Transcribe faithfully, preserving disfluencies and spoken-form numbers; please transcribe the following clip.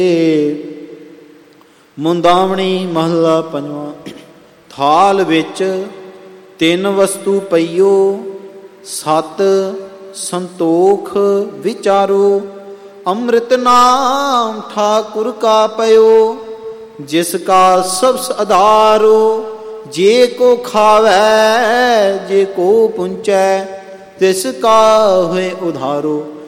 ਮੁੰਦਾਵਣੀ ਮਹੱਲਾ ਪੰਜਵਾਂ। ਥਾਲ ਵਿੱਚ ਤਿੰਨ ਵਸਤੂ ਪਈਓ, ਸਤ ਸੰਤੋਖ ਵਿਚਾਰੋ। ਅੰਮ੍ਰਿਤ ਨਾਮ ਠਾਕੁਰ ਕਾ ਪਇਓ, ਜਿਸ ਕਾ ਸਬਸ ਆਧਾਰੋ। ਜੇ ਕੋ ਖਾਵੈ ਜੇ ਕੋ ਪੁੰਚੈ, ਤਿਸ ਕਾ ਹੋਏ ਉਧਾਰੋ।